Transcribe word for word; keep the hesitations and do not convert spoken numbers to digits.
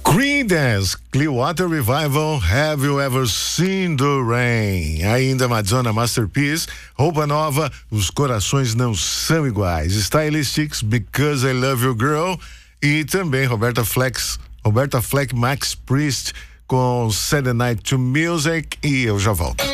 Creedence, Clearwater Revival, Have You Ever Seen the Rain? Ainda Madonna Masterpiece, roupa nova, os corações não são iguais. Stylistics, Because I Love You Girl, e também Roberta Flex, Roberta Fleck, Max Priest com Saturday Night to Music, e eu já volto.